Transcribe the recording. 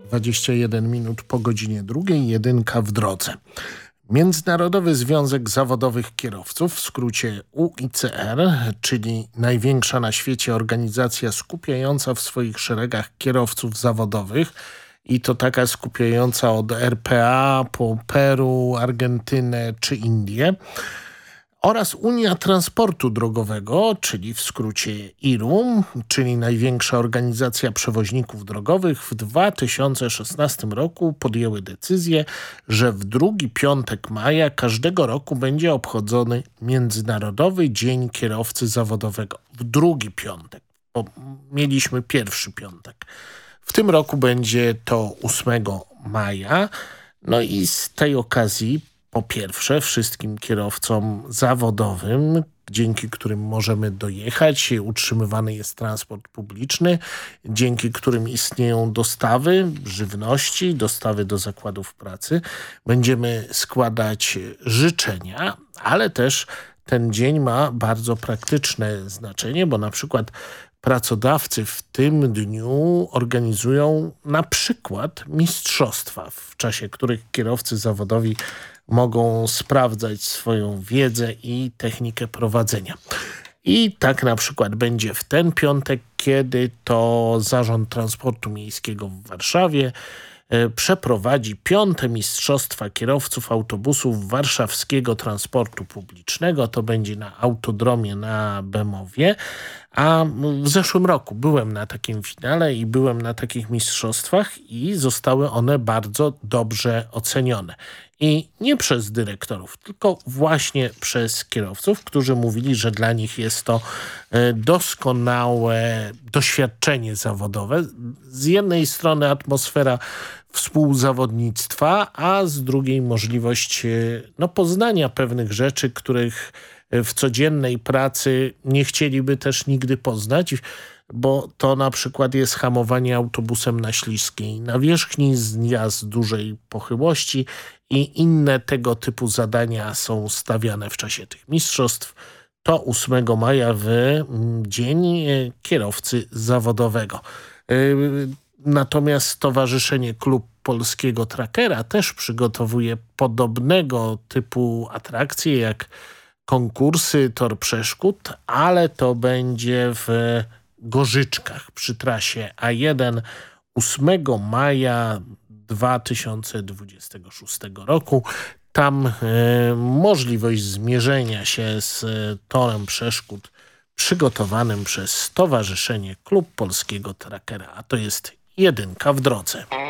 21 minut po godzinie 2, jedynka w drodze. Międzynarodowy Związek Zawodowych Kierowców, w skrócie UICR, czyli największa na świecie organizacja skupiająca w swoich szeregach kierowców zawodowych, i to taka skupiająca od RPA po Peru, Argentynę czy Indię, oraz Unia Transportu Drogowego, czyli w skrócie IRU, czyli największa organizacja przewoźników drogowych, w 2016 roku podjęły decyzję, że w drugi piątek maja każdego roku będzie obchodzony Międzynarodowy Dzień Kierowcy Zawodowego. W drugi piątek, bo mieliśmy pierwszy piątek. W tym roku będzie to 8 maja. No i z tej okazji po pierwsze wszystkim kierowcom zawodowym, dzięki którym możemy dojechać, utrzymywany jest transport publiczny, dzięki którym istnieją dostawy żywności, dostawy do zakładów pracy. Będziemy składać życzenia, ale też ten dzień ma bardzo praktyczne znaczenie, bo na przykład pracodawcy w tym dniu organizują na przykład mistrzostwa, w czasie których kierowcy zawodowi mogą sprawdzać swoją wiedzę i technikę prowadzenia. I tak na przykład będzie w ten piątek, kiedy to Zarząd Transportu Miejskiego w Warszawie przeprowadzi 5. Mistrzostwa Kierowców Autobusów Warszawskiego Transportu Publicznego. To będzie na Autodromie na Bemowie. A w zeszłym roku byłem na takim finale i byłem na takich mistrzostwach i zostały one bardzo dobrze ocenione. I nie przez dyrektorów, tylko właśnie przez kierowców, którzy mówili, że dla nich jest to doskonałe doświadczenie zawodowe. Z jednej strony atmosfera współzawodnictwa, a z drugiej możliwość poznania pewnych rzeczy, których w codziennej pracy nie chcieliby też nigdy poznać, bo to na przykład jest hamowanie autobusem na śliskiej nawierzchni, zjazd dużej pochyłości i inne tego typu zadania są stawiane w czasie tych mistrzostw. To 8 maja w Dzień Kierowcy Zawodowego. Natomiast Stowarzyszenie Klub Polskiego Trackera też przygotowuje podobnego typu atrakcje jak konkursy, tor przeszkód, ale to będzie w Gorzyczkach przy trasie A1 8 maja 2026 roku. Tam możliwość zmierzenia się z torem przeszkód przygotowanym przez Stowarzyszenie Klub Polskiego Trackera, a to jest jedynka w drodze.